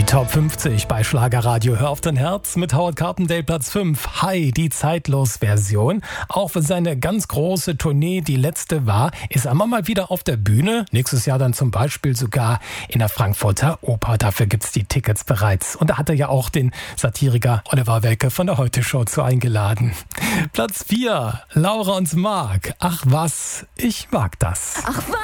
Top 50 bei Schlagerradio. Hör auf dein Herz mit Howard Carpendale Platz 5. Hi, die Zeitlos-Version. Auch wenn seine ganz große Tournee die letzte war, ist er immer mal wieder auf der Bühne. Nächstes Jahr dann zum Beispiel sogar in der Frankfurter Oper. Dafür gibt's die Tickets bereits. Und da hat er ja auch den Satiriker Oliver Welke von der Heute-Show zu eingeladen. Platz 4. Laura und Marc. Ach was, ich mag das. Ach was.